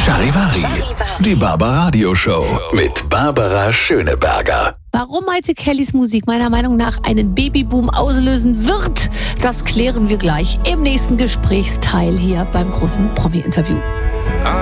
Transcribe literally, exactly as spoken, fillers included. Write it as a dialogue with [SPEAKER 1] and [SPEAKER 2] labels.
[SPEAKER 1] Charivari, die Barbaradio Show mit Barbara Schöneberger.
[SPEAKER 2] Warum Maite Kellys Musik meiner Meinung nach einen Babyboom auslösen wird, das klären wir gleich im nächsten Gesprächsteil hier beim großen Promi-Interview.